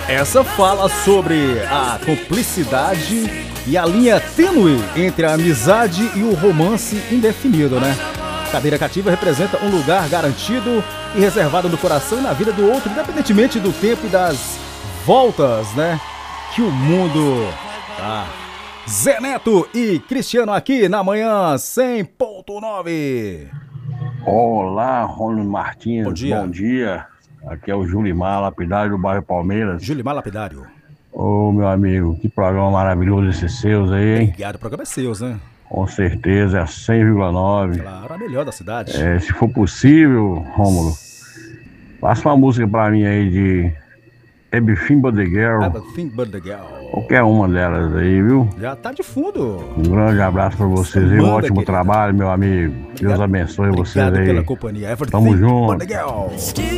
Essa fala sobre a cumplicidade e a linha tênue entre a amizade e o romance indefinido, né? Cadeira cativa representa um lugar garantido e reservado no coração e na vida do outro, independentemente do tempo e das voltas, né? Que o mundo tá. Zé Neto e Cristiano aqui na manhã 100.9. Olá, Rômulo Martins, Bom dia. bom dia. Aqui é o Julimar, lapidário do bairro Palmeiras. Julimar Lapidário. Ô, meu amigo, que programa maravilhoso esses seus aí, hein? Obrigado, o programa é seu, né? Com certeza, é a 100,9. Claro, a melhor da cidade. Se for possível, Rômulo, faça uma música pra mim aí de Everything But The Girl. Everything But The Girl. Qualquer uma delas aí, viu? Já tá de fundo. Um grande abraço pra vocês aí, um ótimo trabalho, meu amigo. Deus abençoe vocês Obrigado aí. pela companhia. Everything Tamo junto. But The Girl.